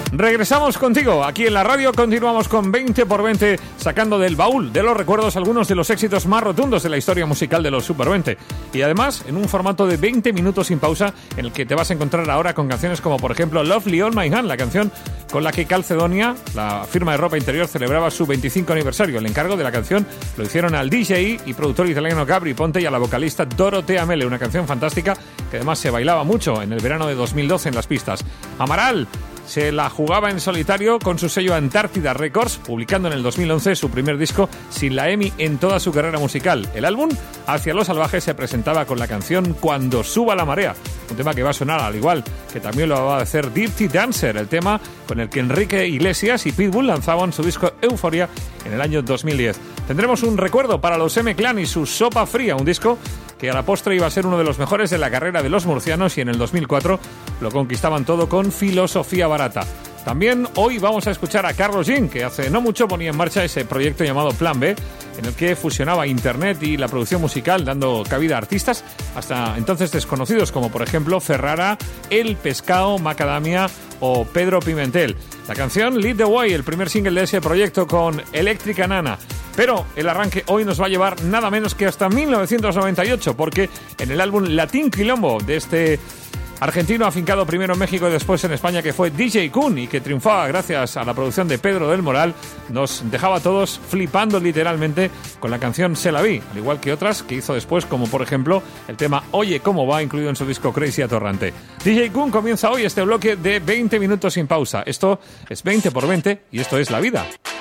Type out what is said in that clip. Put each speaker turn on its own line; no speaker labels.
Regresamos contigo, aquí en la radio continuamos con 20 por 20, sacando del baúl de los recuerdos algunos de los éxitos más rotundos de la historia musical de los Super 20. Y además, en un formato de 20 minutos sin pausa, en el que te vas a encontrar ahora con canciones como, por ejemplo, Lovely on My Hand, la canción con la que Calcedonia, la firma de ropa interior, celebraba su 25 aniversario. El encargo de la canción lo hicieron al DJ y productor italiano Gabri Ponte y a la vocalista Dorotea Mele, una canción fantástica que además se bailaba mucho en el verano de 2012 en las pistas. Amaral se la jugaba en solitario con su sello Antártida Records, publicando en el 2011 su primer disco sin la EMI en toda su carrera musical. El álbum Hacia lo Salvaje se presentaba con la canción Cuando suba la marea, un tema que va a sonar al igual que también lo va a hacer Dirty Dancer, el tema con el que Enrique Iglesias y Pitbull lanzaban su disco Euforia en el año 2010. Tendremos un recuerdo para los M-Clan y su Sopa Fría, un disco que a la postre iba a ser uno de los mejores de la carrera de los murcianos y en el 2004 lo conquistaban todo con Filosofía Barata. También hoy vamos a escuchar a Carlos Jean, que hace no mucho ponía en marcha ese proyecto llamado Plan B, en el que fusionaba internet y la producción musical, dando cabida a artistas hasta entonces desconocidos, como por ejemplo Ferrara, El Pescado, Macadamia o Pedro Pimentel. La canción Lead the Way, el primer single de ese proyecto con Eléctrica Nana. Pero el arranque hoy nos va a llevar nada menos que hasta 1998, porque en el álbum Latín Quilombo de este argentino afincado primero en México y después en España, que fue DJ Kun y que triunfaba gracias a la producción de Pedro del Moral, nos dejaba a todos flipando literalmente con la canción Se la vi, al igual que otras que hizo después, como por ejemplo el tema Oye cómo va, incluido en su disco Crazy Atorrante. DJ Kun comienza hoy este bloque de 20 minutos sin pausa. Esto es 20 por 20 y esto es La Vida.